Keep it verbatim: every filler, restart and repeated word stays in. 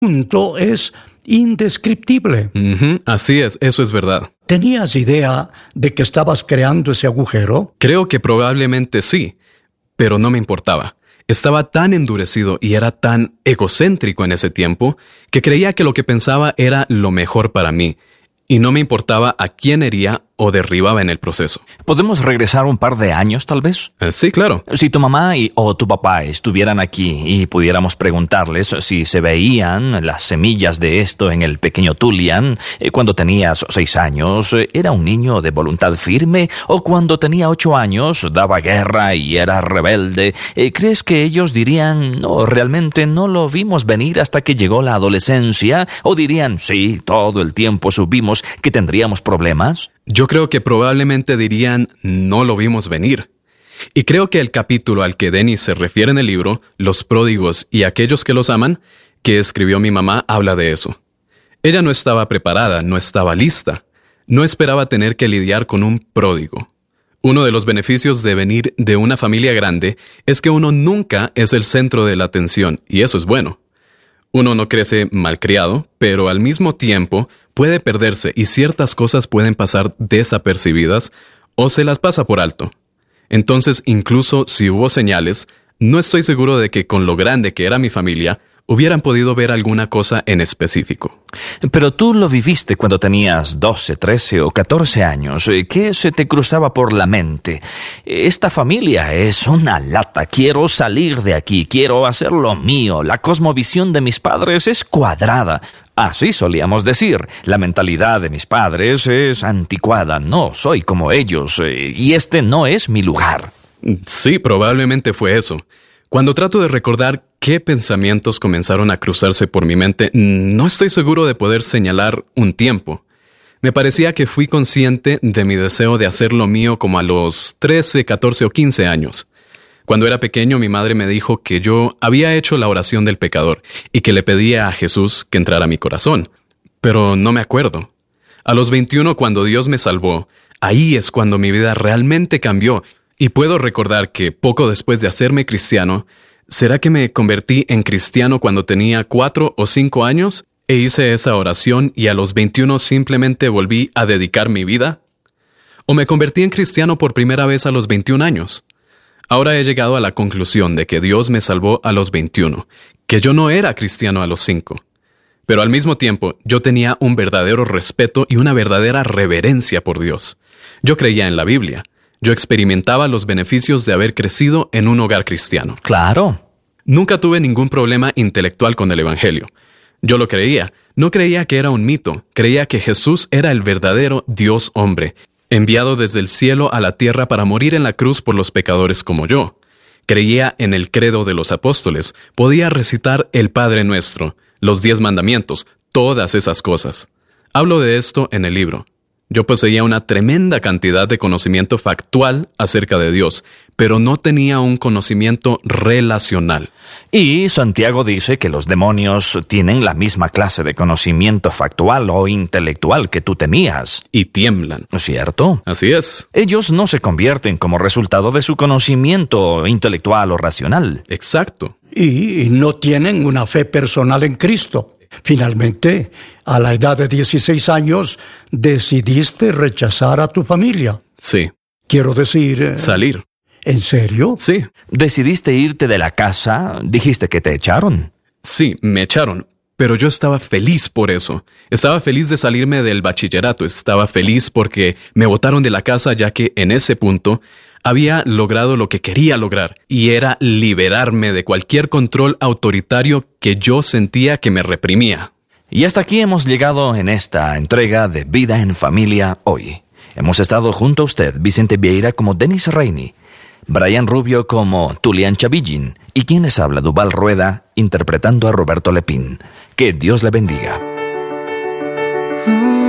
punto es indescriptible. Uh-huh. Así es, eso es verdad. ¿Tenías idea de que estabas creando ese agujero? Creo que probablemente sí, pero no me importaba. Estaba tan endurecido y era tan egocéntrico en ese tiempo que creía que lo que pensaba era lo mejor para mí, y no me importaba a quién hería o derribaba en el proceso. ¿Podemos regresar un par de años, tal vez? Eh, sí, claro. Si tu mamá y, o tu papá estuvieran aquí y pudiéramos preguntarles si se veían las semillas de esto en el pequeño Tullian, eh, cuando tenías seis años, eh, ¿era un niño de voluntad firme? ¿O cuando tenía ocho años, daba guerra y era rebelde? Eh, ¿Crees que ellos dirían, no, realmente no lo vimos venir hasta que llegó la adolescencia? ¿O dirían, sí, todo el tiempo supimos que tendríamos problemas? Yo creo que probablemente dirían, no lo vimos venir. Y creo que el capítulo al que Dennis se refiere en el libro, Los pródigos y aquellos que los aman, que escribió mi mamá, habla de eso. Ella no estaba preparada, no estaba lista. No esperaba tener que lidiar con un pródigo. Uno de los beneficios de venir de una familia grande es que uno nunca es el centro de la atención, y eso es bueno. Uno no crece malcriado, pero al mismo tiempo puede perderse y ciertas cosas pueden pasar desapercibidas o se las pasa por alto. Entonces, incluso si hubo señales, no estoy seguro de que con lo grande que era mi familia, hubieran podido ver alguna cosa en específico. Pero tú lo viviste cuando tenías doce, trece o catorce años. ¿Qué se te cruzaba por la mente? Esta familia es una lata. Quiero salir de aquí. Quiero hacer lo mío. La cosmovisión de mis padres es cuadrada. Así solíamos decir. La mentalidad de mis padres es anticuada. No soy como ellos. Y este no es mi lugar. Sí, probablemente fue eso. Cuando trato de recordar qué pensamientos comenzaron a cruzarse por mi mente, no estoy seguro de poder señalar un tiempo. Me parecía que fui consciente de mi deseo de hacer lo mío como a los trece, catorce o quince años. Cuando era pequeño, mi madre me dijo que yo había hecho la oración del pecador y que le pedía a Jesús que entrara a mi corazón. Pero no me acuerdo. A los veintiuno, cuando Dios me salvó, ahí es cuando mi vida realmente cambió. Y puedo recordar que poco después de hacerme cristiano, ¿será que me convertí en cristiano cuando tenía cuatro o cinco años? E hice esa oración y a los veintiuno simplemente volví a dedicar mi vida. ¿O me convertí en cristiano por primera vez a los veintiún años? Ahora he llegado a la conclusión de que Dios me salvó a los veintiuno, que yo no era cristiano a los cinco. Pero al mismo tiempo, yo tenía un verdadero respeto y una verdadera reverencia por Dios. Yo creía en la Biblia. Yo experimentaba los beneficios de haber crecido en un hogar cristiano. Claro. Nunca tuve ningún problema intelectual con el Evangelio. Yo lo creía. No creía que era un mito. Creía que Jesús era el verdadero Dios hombre, enviado desde el cielo a la tierra para morir en la cruz por los pecadores como yo. Creía en el credo de los apóstoles. Podía recitar el Padre Nuestro, los diez mandamientos, todas esas cosas. Hablo de esto en el libro. Yo poseía una tremenda cantidad de conocimiento factual acerca de Dios, pero no tenía un conocimiento relacional. Y Santiago dice que los demonios tienen la misma clase de conocimiento factual o intelectual que tú tenías. Y tiemblan. ¿Cierto? Así es. Ellos no se convierten como resultado de su conocimiento intelectual o racional. Exacto. Y no tienen una fe personal en Cristo. Finalmente, a la edad de dieciséis años, decidiste rechazar a tu familia. Sí. Quiero decir... Eh, Salir. ¿En serio? Sí. ¿Decidiste irte de la casa? ¿Dijiste que te echaron? Sí, me echaron. Pero yo estaba feliz por eso. Estaba feliz de salirme del bachillerato. Estaba feliz porque me botaron de la casa, ya que en ese punto había logrado lo que quería lograr, y era liberarme de cualquier control autoritario que yo sentía que me reprimía. Y hasta aquí hemos llegado en esta entrega de Vida en Familia hoy. Hemos estado junto a usted, Vicente Vieira como Dennis Rainey, Brian Rubio como Tullian Chavillin, y quien les habla, Duval Rueda, interpretando a Roberto Lepín. Que Dios le bendiga.